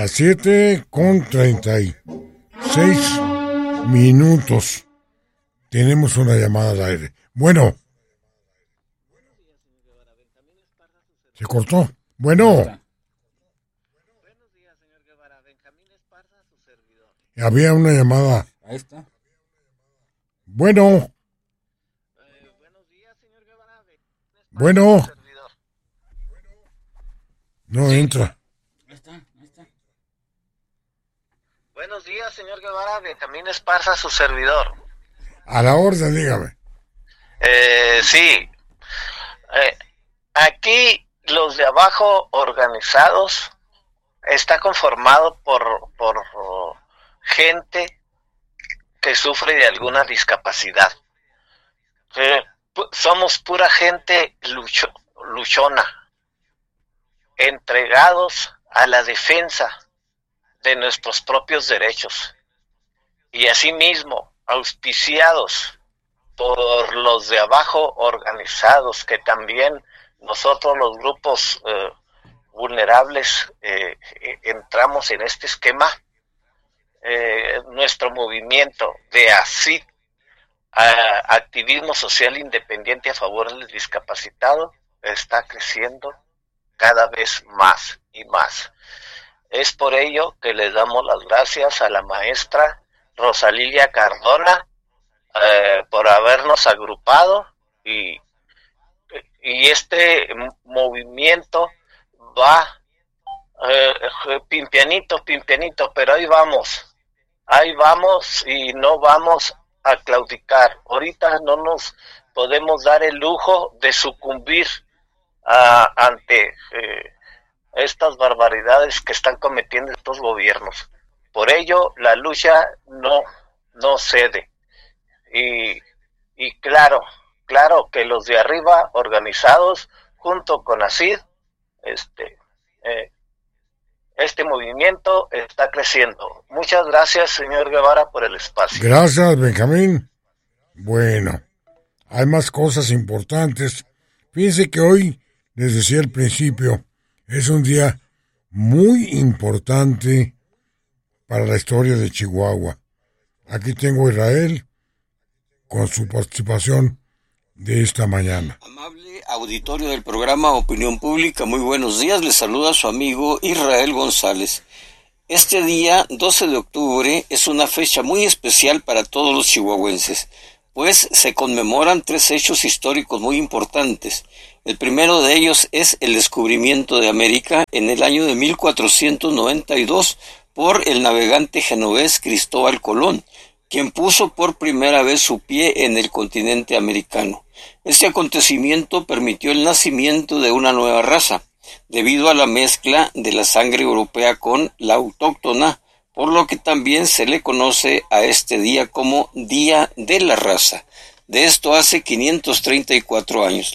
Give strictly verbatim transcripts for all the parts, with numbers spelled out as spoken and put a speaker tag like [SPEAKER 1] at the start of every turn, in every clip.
[SPEAKER 1] Las siete con treinta y seis minutos. Tenemos una llamada al aire. Bueno. Se cortó. Bueno.
[SPEAKER 2] Buenos días, señor Guevara. Benjamín Esparza, su servidor.
[SPEAKER 1] Había una llamada.
[SPEAKER 3] Ahí está.
[SPEAKER 1] Bueno.
[SPEAKER 2] Eh, buenos días, señor Guevara.
[SPEAKER 1] Bueno.
[SPEAKER 2] Su servidor.
[SPEAKER 1] No entra.
[SPEAKER 3] Ahí está, ahí está.
[SPEAKER 2] Buenos días, señor Guevara. Benjamín Esparza, su servidor.
[SPEAKER 1] A la orden, dígame.
[SPEAKER 2] Eh, sí. Eh, aquí los de abajo organizados está conformado por, por uh, gente que sufre de alguna discapacidad. Eh, pu- somos pura gente lucho, luchona, entregados a la defensa de nuestros propios derechos y asimismo auspiciados por los de abajo organizados, que también nosotros los grupos eh, vulnerables eh, eh, entramos en este esquema. Eh, nuestro movimiento de ASID, a, Activismo Social Independiente a favor del discapacitado, está creciendo cada vez más y más. Es por ello que le damos las gracias a la maestra Rosalilia Cardona eh, por habernos agrupado y, y este movimiento va eh, pimpianito, pimpianito, pero ahí vamos. Ahí vamos y no vamos a claudicar. Ahorita no nos podemos dar el lujo de sucumbir a, ante eh, estas barbaridades que están cometiendo estos gobiernos. Por ello, la lucha no, no cede. Y, y claro, claro que los de arriba organizados, junto con ASID, este... Eh, Este movimiento está creciendo. Muchas gracias, señor Guevara, por el espacio.
[SPEAKER 1] Gracias, Benjamín. Bueno, hay más cosas importantes. Fíjense que hoy, les decía al principio, es un día muy importante para la historia de Chihuahua. Aquí tengo a Israel con su participación de esta mañana.
[SPEAKER 4] Amable auditorio del programa Opinión Pública, muy buenos días, les saluda su amigo Israel González. Este día, doce de octubre, es una fecha muy especial para todos los chihuahuenses, pues se conmemoran tres hechos históricos muy importantes. El primero de ellos es el descubrimiento de América en el año de mil cuatrocientos noventa y dos por el navegante genovés Cristóbal Colón, quien puso por primera vez su pie en el continente americano. Este acontecimiento permitió el nacimiento de una nueva raza, debido a la mezcla de la sangre europea con la autóctona, por lo que también se le conoce a este día como Día de la Raza. De esto hace quinientos treinta y cuatro años.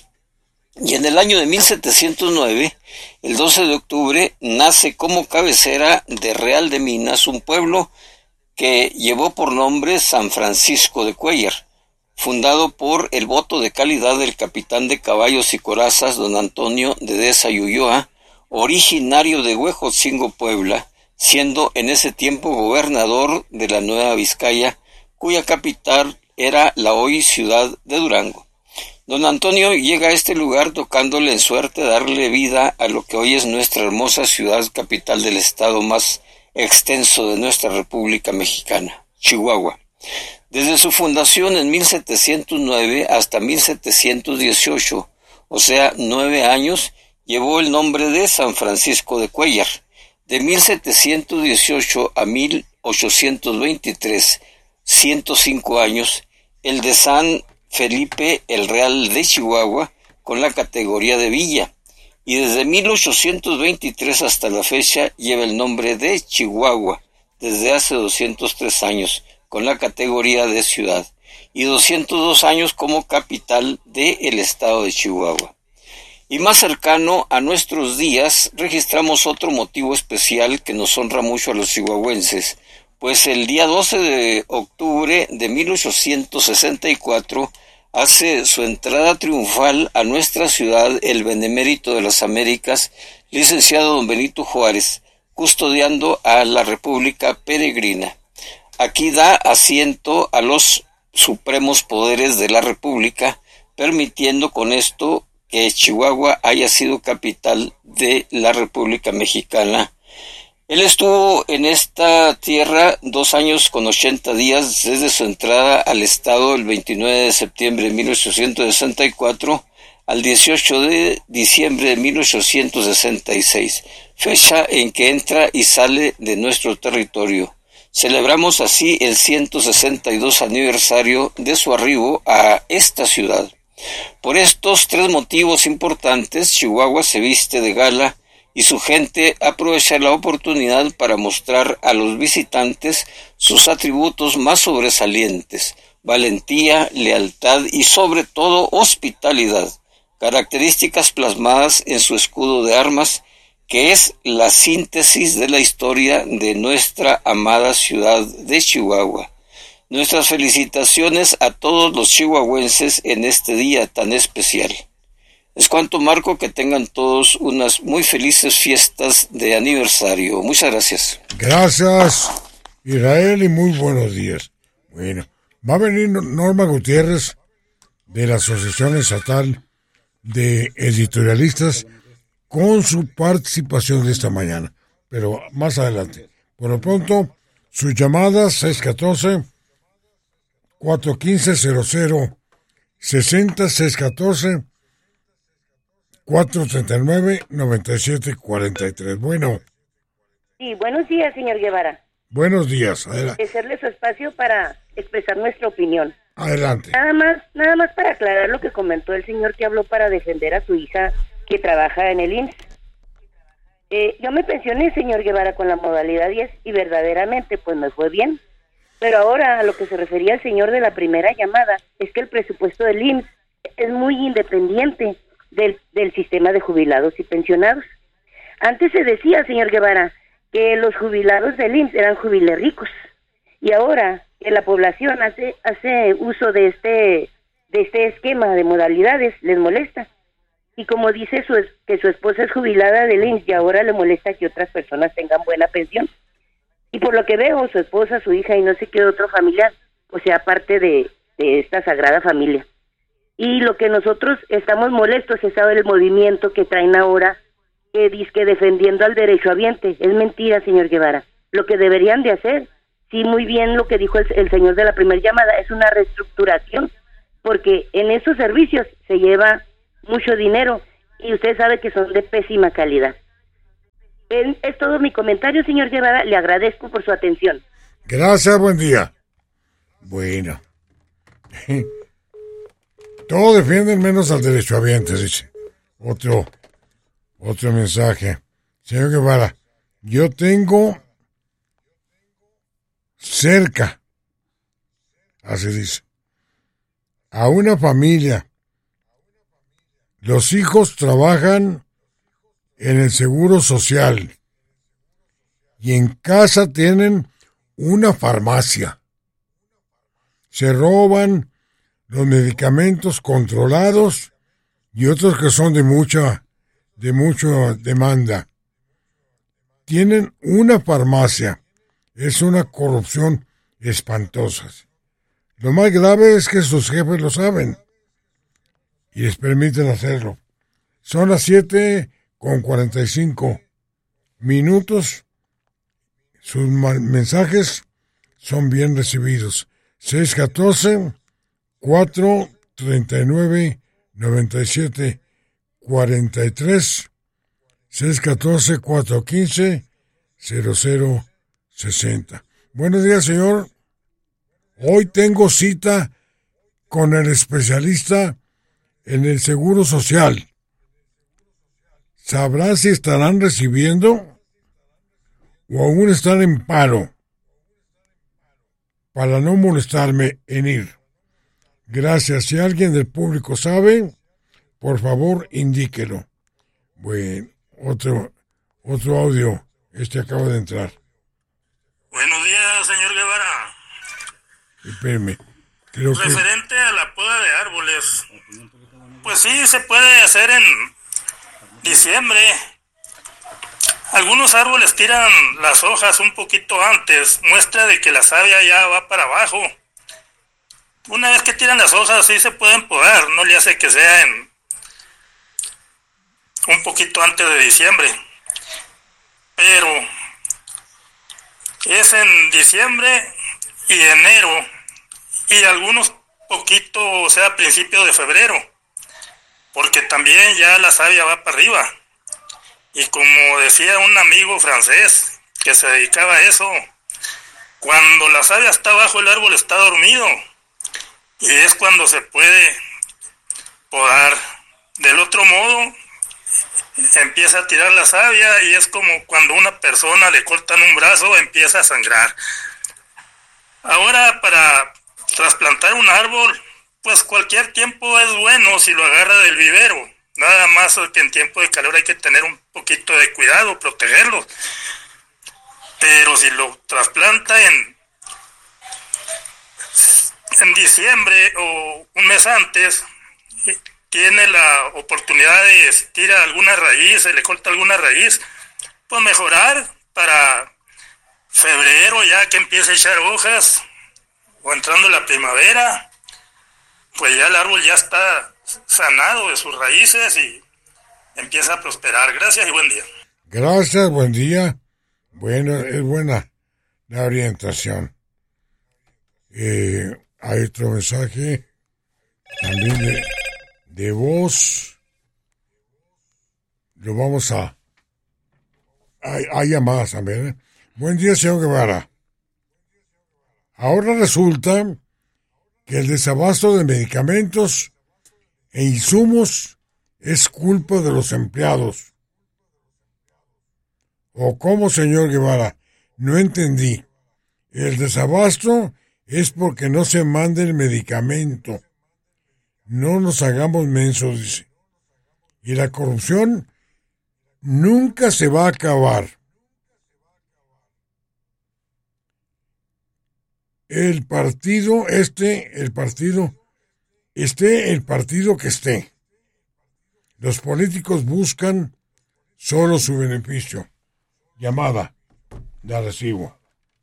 [SPEAKER 4] Y en el año de mil setecientos nueve, el doce de octubre, nace como cabecera de Real de Minas un pueblo que llevó por nombre San Francisco de Cuéllar, fundado por el voto de calidad del capitán de caballos y corazas don Antonio de Deza y Ulloa, originario de Huejotzingo, Puebla, siendo en ese tiempo gobernador de la Nueva Vizcaya, cuya capital era la hoy ciudad de Durango. Don Antonio llega a este lugar tocándole en suerte darle vida a lo que hoy es nuestra hermosa ciudad capital del estado más extenso de nuestra República Mexicana, Chihuahua. Desde su fundación en mil setecientos nueve hasta mil setecientos dieciocho, o sea, nueve años, llevó el nombre de San Francisco de Cuéllar. De mil setecientos dieciocho a mil ochocientos veintitrés, ciento cinco años, el de San Felipe el Real de Chihuahua, con la categoría de villa. Y desde mil ochocientos veintitrés hasta la fecha lleva el nombre de Chihuahua, desde hace doscientos tres años, con la categoría de ciudad, y doscientos dos años como capital del estado de Chihuahua. Y más cercano a nuestros días, registramos otro motivo especial que nos honra mucho a los chihuahuenses, pues el día doce de octubre de mil ochocientos sesenta y cuatro hace su entrada triunfal a nuestra ciudad el benemérito de las Américas, licenciado don Benito Juárez, custodiando a la República Peregrina. Aquí da asiento a los supremos poderes de la República, permitiendo con esto que Chihuahua haya sido capital de la República Mexicana. Él estuvo en esta tierra dos años con ochenta días desde su entrada al estado el veintinueve de septiembre de mil ochocientos sesenta y cuatro al dieciocho de diciembre de mil ochocientos sesenta y seis, fecha en que entra y sale de nuestro territorio. Celebramos así el ciento sesenta y dos aniversario de su arribo a esta ciudad. Por estos tres motivos importantes, Chihuahua se viste de gala y su gente aprovecha la oportunidad para mostrar a los visitantes sus atributos más sobresalientes: valentía, lealtad y sobre todo hospitalidad, características plasmadas en su escudo de armas, que es la síntesis de la historia de nuestra amada ciudad de Chihuahua. Nuestras felicitaciones a todos los chihuahuenses en este día tan especial. Es cuanto, Marco, que tengan todos unas muy felices fiestas de aniversario. Muchas gracias.
[SPEAKER 1] Gracias, Israel, y muy buenos días. Bueno, va a venir Norma Gutiérrez de la Asociación Estatal de Editorialistas con su participación de esta mañana, pero más adelante. Por lo pronto, sus llamadas seis uno cuatro, cuatro uno cinco, cero cero seis cero, seis uno cuatro, cuatro tres nueve, nueve siete cuatro tres. Bueno.
[SPEAKER 3] Sí, buenos días, señor Guevara.
[SPEAKER 1] Buenos días, adelante.
[SPEAKER 3] Agradecerle su espacio para expresar nuestra opinión.
[SPEAKER 1] Adelante.
[SPEAKER 3] Nada más, nada más para aclarar lo que comentó el señor que habló para defender a su hija que trabaja en el I M S S. Eh, yo me pensioné, señor Guevara, con la modalidad diez y verdaderamente pues me fue bien. Pero ahora a lo que se refería el señor de la primera llamada es que el presupuesto del I M S S es muy independiente del, del sistema de jubilados y pensionados. Antes se decía, señor Guevara, que los jubilados del I M S S eran jubiles ricos, y ahora que la población hace hace uso de este de este esquema de modalidades, les molesta. Y como dice su, que su esposa es jubilada del I M S S y ahora le molesta que otras personas tengan buena pensión. Y por lo que veo, su esposa, su hija y no sé qué otro familiar, o sea, parte de, de esta sagrada familia. Y lo que nosotros estamos molestos es saber el movimiento que traen ahora, que dizque defendiendo al derechohabiente. Es mentira, señor Guevara. Lo que deberían de hacer, sí, muy bien lo que dijo el, el señor de la primera llamada, es una reestructuración, porque en esos servicios se lleva mucho dinero y usted sabe que son de pésima calidad. Es, es todo mi comentario, señor Guevara. Le agradezco por su atención.
[SPEAKER 1] Gracias, buen día. Bueno. Todo defienden menos al derechohabiente, dice. Otro, otro mensaje. Señor Guevara, yo tengo cerca, así dice, a una familia. Los hijos trabajan en el Seguro Social y en casa tienen una farmacia. Se roban los medicamentos controlados y otros que son de mucha, de mucha demanda. Tienen una farmacia. Es una corrupción espantosa. Lo más grave es que sus jefes lo saben y les permiten hacerlo. Son las siete con cuarenta y cinco minutos. Sus mensajes son bien recibidos. seis uno cuatro, cuatro tres nueve, nueve siete cuatro tres. seis uno cuatro, cuatro uno cinco, cero cero sesenta. Buenos días, señor. Hoy tengo cita con el especialista en el Seguro Social. ¿Sabrá si estarán recibiendo o aún están en paro? Para no molestarme en ir. Gracias. Si alguien del público sabe, por favor, indíquelo. Bueno, otro, otro audio. Este acaba de entrar.
[SPEAKER 5] Buenos días, señor Guevara.
[SPEAKER 1] Espérame. Creo que...
[SPEAKER 5] Referente a la poda de árboles, pues sí, se puede hacer en diciembre, Algunos árboles tiran las hojas un poquito antes, muestra de que la savia ya va para abajo. Una vez que tiran las hojas sí se pueden podar, no le hace que sea en un poquito antes de diciembre. Pero es en diciembre y enero y algunos poquito, o sea, a principios de febrero, porque también ya la savia va para arriba. Y como decía un amigo francés que se dedicaba a eso, cuando la savia está abajo el árbol está dormido y es cuando se puede podar. Del otro modo empieza a tirar la savia y es como cuando a una persona le cortan un brazo, empieza a sangrar. Ahora, para trasplantar un árbol, pues cualquier tiempo es bueno si lo agarra del vivero. Nada más que en tiempo de calor hay que tener un poquito de cuidado, protegerlo. Pero si lo trasplanta en, en diciembre o un mes antes, tiene la oportunidad de tirar alguna raíz, se le corta alguna raíz, pues mejorar para febrero ya que empiece a echar hojas, o entrando la primavera, pues ya el árbol ya está sanado de sus raíces y empieza a prosperar. Gracias y buen día.
[SPEAKER 1] Gracias, buen día. Bueno, es buena la orientación. Eh, hay otro mensaje también de, de voz. Lo vamos a... Hay, hay llamadas también. ¿eh? Buen día, señor Guevara. Ahora resulta que el desabasto de medicamentos e insumos es culpa de los empleados. ¿O cómo, señor Guevara? No entendí. El desabasto es porque no se manda el medicamento. No nos hagamos mensos, dice. Y la corrupción nunca se va a acabar. El partido, este, el partido, esté el partido que esté. Los políticos buscan solo su beneficio. Llamada, la recibo.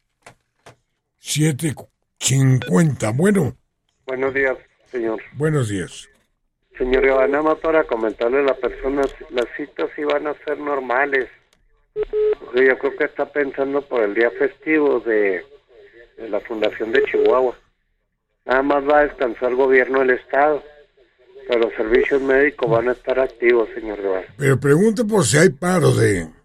[SPEAKER 1] siete cincuenta, bueno.
[SPEAKER 6] Buenos días, señor.
[SPEAKER 1] Buenos días.
[SPEAKER 6] Señor Guevara, nada más para comentarle a la persona, las citas sí van a ser normales. Porque yo creo que está pensando por el día festivo de, de la Fundación de Chihuahua. Nada más va a descansar el gobierno del estado, pero los servicios médicos van a estar activos, señor Guevara.
[SPEAKER 1] Pero pregunte por si hay paro de...